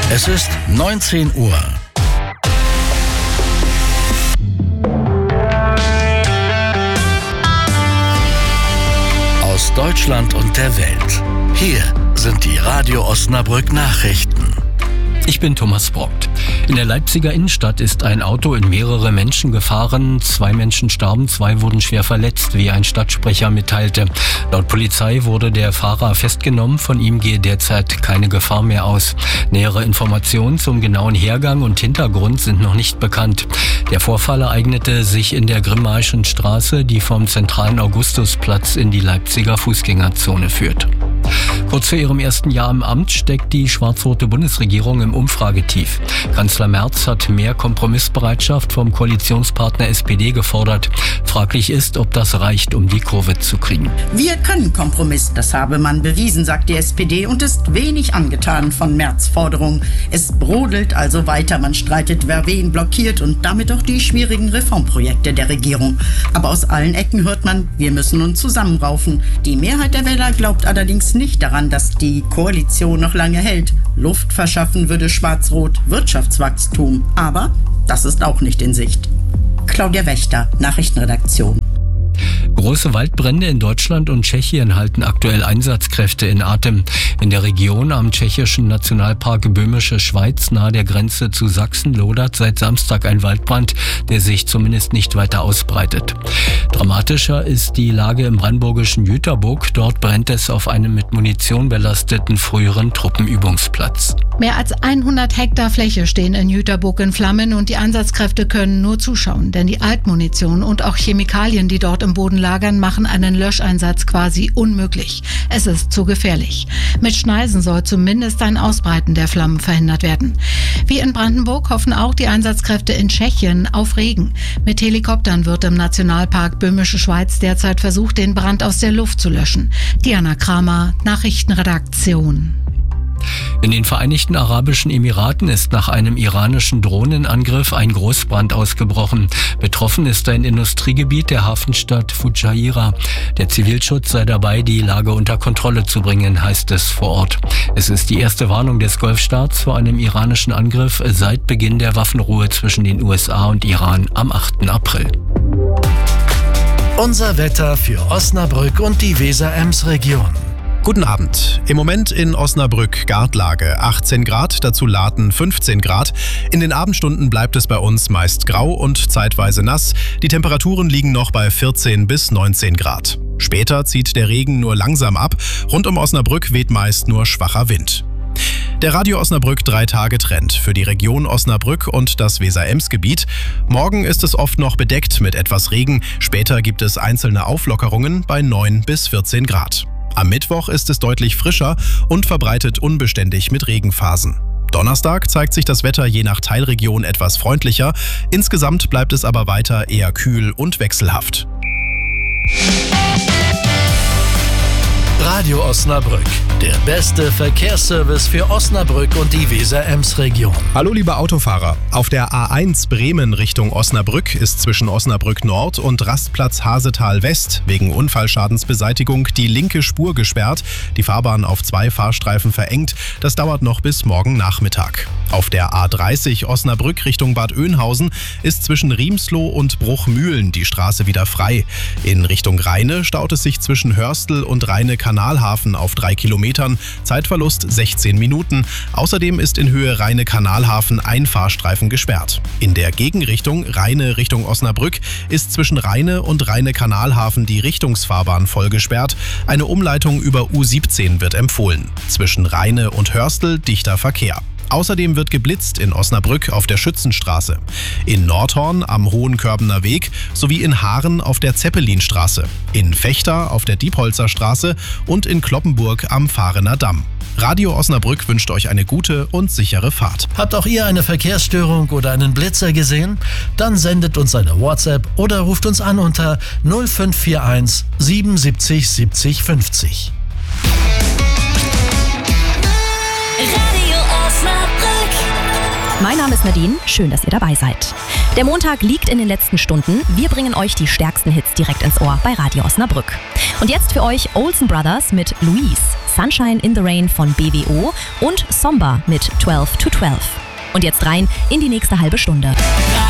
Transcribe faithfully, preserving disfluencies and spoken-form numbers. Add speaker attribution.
Speaker 1: Es ist neunzehn Uhr. Aus Deutschland und der Welt. Hier sind die Radio Osnabrück Nachrichten.
Speaker 2: Ich bin Thomas Brockt. In der Leipziger Innenstadt ist ein Auto in mehrere Menschen gefahren. Zwei Menschen starben, zwei wurden schwer verletzt, wie ein Stadtsprecher mitteilte. Laut Polizei wurde der Fahrer festgenommen. Von ihm gehe derzeit keine Gefahr mehr aus. Nähere Informationen zum genauen Hergang und Hintergrund sind noch nicht bekannt. Der Vorfall ereignete sich in der Grimmaischen Straße, die vom zentralen Augustusplatz in die Leipziger Fußgängerzone führt. Kurz vor ihrem ersten Jahr im Amt steckt die schwarz-rote Bundesregierung im Umfragetief. Kanzler Merz hat mehr Kompromissbereitschaft vom Koalitionspartner S P D gefordert. Fraglich ist, ob das reicht, um die Kurve zu kriegen.
Speaker 3: Wir können Kompromiss, das habe man bewiesen, sagt die S P D und ist wenig angetan von Merz' Forderungen. Es brodelt also weiter, man streitet, wer wen blockiert und damit auch die schwierigen Reformprojekte der Regierung. Aber aus allen Ecken hört man, wir müssen uns zusammenraufen. Die Mehrheit der Wähler glaubt allerdings nicht daran, dass die Koalition noch lange hält. Luft verschaffen würde Schwarz-Rot Wirtschaftswachstum. Aber das ist auch nicht in Sicht. Claudia Wächter, Nachrichtenredaktion.
Speaker 2: Große Waldbrände in Deutschland und Tschechien halten aktuell Einsatzkräfte in Atem. In der Region am tschechischen Nationalpark Böhmische Schweiz nahe der Grenze zu Sachsen lodert seit Samstag ein Waldbrand, der sich zumindest nicht weiter ausbreitet. Dramatischer ist die Lage im brandenburgischen Jüterbock. Dort brennt es auf einem mit Munition belasteten früheren Truppenübungsplatz.
Speaker 4: Mehr als hundert Hektar Fläche stehen in Jüterbock in Flammen und die Einsatzkräfte können nur zuschauen, denn die Altmunition und auch Chemikalien, die dort im Boden lagern, machen einen Löscheinsatz quasi unmöglich. Es ist zu gefährlich. Mit Schneisen soll zumindest ein Ausbreiten der Flammen verhindert werden. Wie in Brandenburg hoffen auch die Einsatzkräfte in Tschechien auf Regen. Mit Helikoptern wird im Nationalpark Böhmische Schweiz derzeit versucht, den Brand aus der Luft zu löschen. Diana Kramer, Nachrichtenredaktion.
Speaker 2: In den Vereinigten Arabischen Emiraten ist nach einem iranischen Drohnenangriff ein Großbrand ausgebrochen. Betroffen ist ein Industriegebiet der Hafenstadt Fujairah. Der Zivilschutz sei dabei, die Lage unter Kontrolle zu bringen, heißt es vor Ort. Es ist die erste Warnung des Golfstaats vor einem iranischen Angriff seit Beginn der Waffenruhe zwischen den U S A und Iran am achten April.
Speaker 1: Unser Wetter für Osnabrück und die Weser-Ems-Region.
Speaker 5: Guten Abend. Im Moment in Osnabrück Gartlage achtzehn Grad, dazu Laten fünfzehn Grad. In den Abendstunden bleibt es bei uns meist grau und zeitweise nass. Die Temperaturen liegen noch bei vierzehn bis neunzehn Grad. Später zieht der Regen nur langsam ab. Rund um Osnabrück weht meist nur schwacher Wind. Der Radio Osnabrück drei Tage Trend für die Region Osnabrück und das Weser-Ems-Gebiet. Morgen ist es oft noch bedeckt mit etwas Regen. Später gibt es einzelne Auflockerungen bei neun bis vierzehn Grad. Am Mittwoch ist es deutlich frischer und verbreitet unbeständig mit Regenphasen. Donnerstag zeigt sich das Wetter je nach Teilregion etwas freundlicher. Insgesamt bleibt es aber weiter eher kühl und wechselhaft.
Speaker 1: Radio Osnabrück, der beste Verkehrsservice für Osnabrück und die Weser-Ems-Region.
Speaker 5: Hallo liebe Autofahrer, auf der A eins Bremen Richtung Osnabrück ist zwischen Osnabrück Nord und Rastplatz Hasetal West wegen Unfallschadensbeseitigung die linke Spur gesperrt, die Fahrbahn auf zwei Fahrstreifen verengt. Das dauert noch bis morgen Nachmittag. Auf der A dreißig Osnabrück Richtung Bad Oeynhausen ist zwischen Riemsloh und Bruchmühlen die Straße wieder frei. In Richtung Rheine staut es sich zwischen Hörstel und Rheine-Kanalhafen auf drei Kilometern, Zeitverlust sechzehn Minuten. Außerdem ist in Höhe Rheine-Kanalhafen ein Fahrstreifen gesperrt. In der Gegenrichtung Rheine Richtung Osnabrück ist zwischen Rheine und Rheine-Kanalhafen die Richtungsfahrbahn voll gesperrt. Eine Umleitung über U siebzehn wird empfohlen. Zwischen Rheine und Hörstel dichter Verkehr. Außerdem wird geblitzt in Osnabrück auf der Schützenstraße, in Nordhorn am Hohenkörbener Weg sowie in Haaren auf der Zeppelinstraße, in Vechta auf der Diepholzer Straße und in Cloppenburg am Fahrener Damm. Radio Osnabrück wünscht euch eine gute und sichere Fahrt.
Speaker 1: Habt auch ihr eine Verkehrsstörung oder einen Blitzer gesehen? Dann sendet uns eine WhatsApp oder ruft uns an unter null fünf vier eins siebenundsiebzig siebzig fünfzig.
Speaker 6: Mein Name ist Nadine, schön, dass ihr dabei seid. Der Montag liegt in den letzten Stunden. Wir bringen euch die stärksten Hits direkt ins Ohr bei Radio Osnabrück. Und jetzt für euch Olsen Brothers mit Louise, Sunshine in the Rain von B W O und Somba mit zwölf to zwölf. Und jetzt rein in die nächste halbe Stunde.